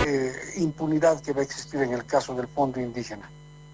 impunidad que va a existir en el caso del fondo indígena.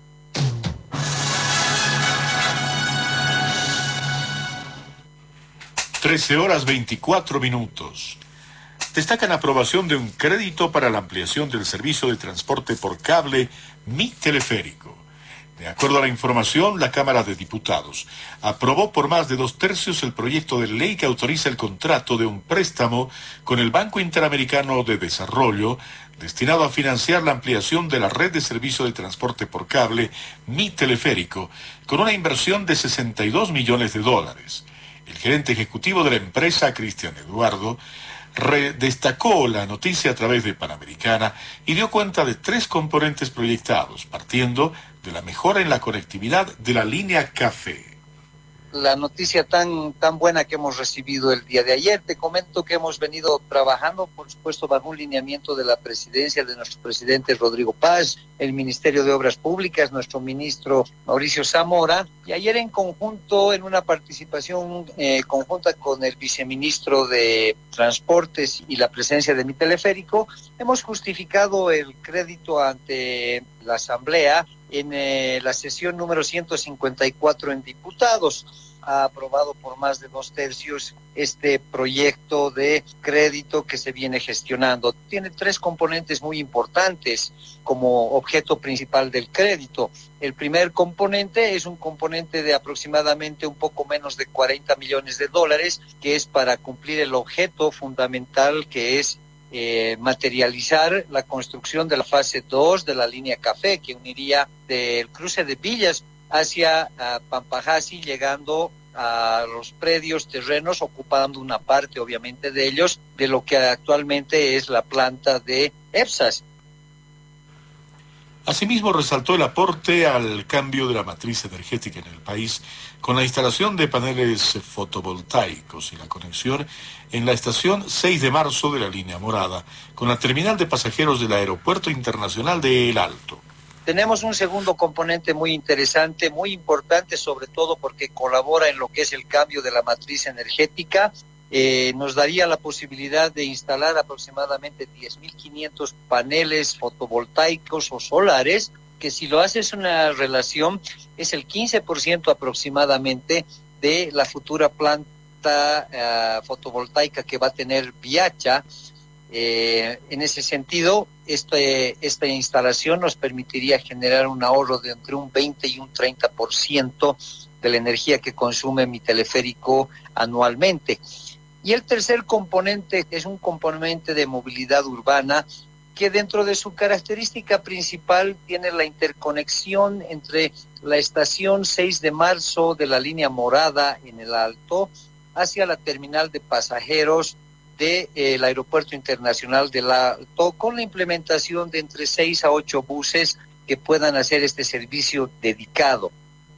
(13:24). Destacan aprobación de un crédito para la ampliación del servicio de transporte por cable Mi Teleférico. De acuerdo a la información, la Cámara de Diputados aprobó por más de 2/3 el proyecto de ley que autoriza el contrato de un préstamo con el Banco Interamericano de Desarrollo destinado a financiar la ampliación de la red de servicio de transporte por cable Mi Teleférico con una inversión de $62 millones. El gerente ejecutivo de la empresa, Cristian Eduardo, destacó la noticia a través de Panamericana y dio cuenta de 3 componentes proyectados, partiendo de la mejora en la conectividad de la línea Café. La noticia tan buena que hemos recibido el día de ayer. Te comento que hemos venido trabajando, por supuesto, bajo un lineamiento de la presidencia de nuestro presidente Rodrigo Paz, el Ministerio de Obras Públicas, nuestro ministro Mauricio Zamora, y ayer en conjunto, en una participación conjunta con el viceministro de Transportes y la presencia de Mi Teleférico, hemos justificado el crédito ante la Asamblea en la sesión número 154 en diputados. Ha aprobado por más de 2/3 este proyecto de crédito que se viene gestionando. Tiene 3 componentes muy importantes como objeto principal del crédito. El primer componente es un componente de aproximadamente un poco menos de $40 millones, que es para cumplir el objeto fundamental, que es materializar la construcción de la fase 2 de la línea Café, que uniría del cruce de Villas hacia Pampajasi, llegando a los predios terrenos, ocupando una parte obviamente de ellos, de lo que actualmente es la planta de EPSAS. Asimismo, resaltó el aporte al cambio de la matriz energética en el país con la instalación de paneles fotovoltaicos y la conexión en la estación 6 de marzo de la línea morada con la terminal de pasajeros del Aeropuerto Internacional de El Alto. Tenemos un segundo componente muy interesante, muy importante, sobre todo porque colabora en lo que es el cambio de la matriz energética. Nos daría la posibilidad de instalar aproximadamente 10.500 paneles fotovoltaicos o solares, que si lo haces una relación es el 15% aproximadamente de la futura planta fotovoltaica que va a tener Viacha. En ese sentido, esta instalación nos permitiría generar un ahorro de entre un 20 y un 30% de la energía que consume Mi Teleférico anualmente. Y el tercer componente es un componente de movilidad urbana que dentro de su característica principal tiene la interconexión entre la estación 6 de marzo de la línea morada en El Alto hacia la terminal de pasajeros del Aeropuerto Internacional del Alto, con la implementación de entre 6 a 8 buses que puedan hacer este servicio dedicado.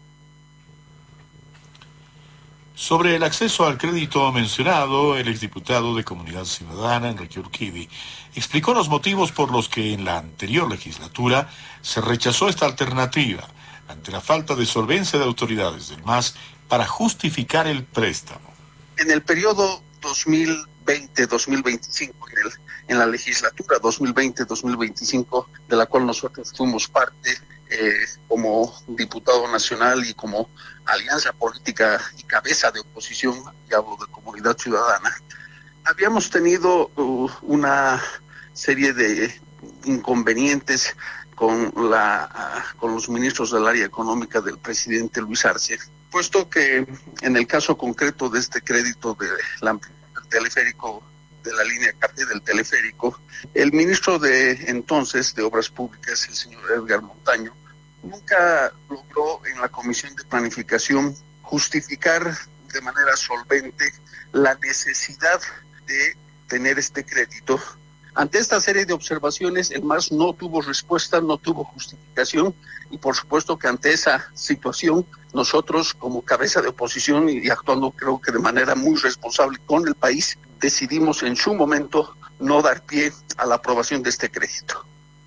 Sobre el acceso al crédito mencionado, el exdiputado de Comunidad Ciudadana, Enrique Urquidi, explicó los motivos por los que en la anterior legislatura se rechazó esta alternativa ante la falta de solvencia de autoridades del MAS para justificar el préstamo. En el periodo 2020-2025, en la legislatura 2020-2025, de la cual nosotros fuimos parte como diputado nacional y como alianza política y cabeza de oposición, y hablo de Comunidad Ciudadana, habíamos tenido una serie de inconvenientes con los ministros del área económica del presidente Luis Arce, puesto que en el caso concreto de este crédito del teleférico, de la línea Café del teleférico, el ministro de entonces de Obras Públicas, el señor Edgar Montaño, nunca logró en la Comisión de Planificación justificar de manera solvente la necesidad de tener este crédito. Ante esta serie de observaciones, el MAS no tuvo respuesta, no tuvo justificación, y por supuesto que ante esa situación, nosotros como cabeza de oposición y actuando creo que de manera muy responsable con el país, decidimos en su momento no dar pie a la aprobación de este crédito.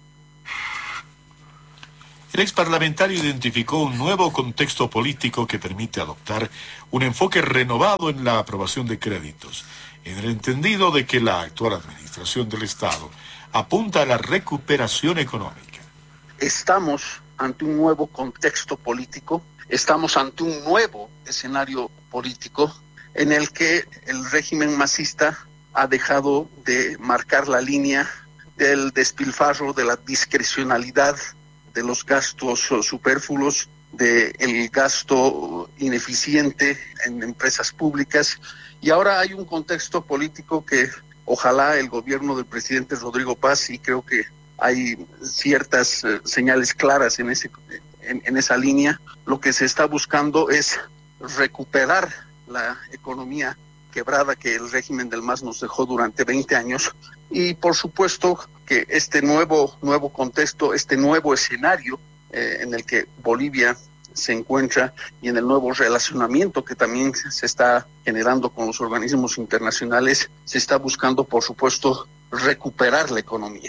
El exparlamentario identificó un nuevo contexto político que permite adoptar un enfoque renovado en la aprobación de créditos, en el entendido de que la actual administración del Estado apunta a la recuperación económica. Estamos ante un nuevo contexto político, estamos ante un nuevo escenario político en el que el régimen masista ha dejado de marcar la línea del despilfarro, de la discrecionalidad, de los gastos superfluos, del gasto ineficiente en empresas públicas. Y ahora hay un contexto político que ojalá el gobierno del presidente Rodrigo Paz, y creo que hay ciertas señales claras en esa línea, lo que se está buscando es recuperar la economía quebrada que el régimen del MAS nos dejó durante 20 años. Y por supuesto que este nuevo contexto, este nuevo escenario en el que Bolivia se encuentra y en el nuevo relacionamiento que también se está generando con los organismos internacionales, se está buscando, por supuesto, recuperar la economía.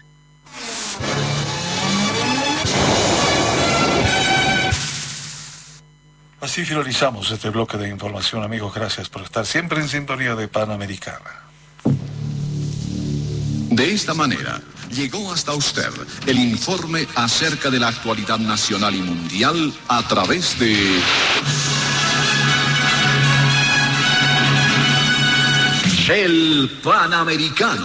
Así finalizamos este bloque de información, amigos. Gracias por estar siempre en sintonía de Panamericana. De esta manera, llegó hasta usted el informe acerca de la actualidad nacional y mundial a través de Shell Panamericano.